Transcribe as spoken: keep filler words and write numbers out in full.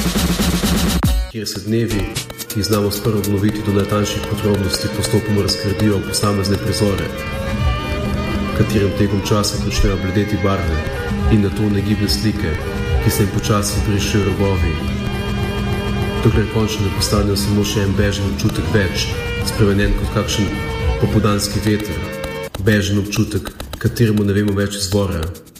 kjer se dnevi, ki jih znamo sprva obnoviti do najtanjših podrobnosti, postopoma razgradijo v posamezne prizore, v katerem tekom časa začnejo bledeti barve in nato negibne slike, ki se jim počasi brišejo robovi, dokler končno ne postanejo samo še en bežen občutek več, spremenjen kot kakšen popoldanski veter, bežen občutek, kateremu ne vemo več izvora.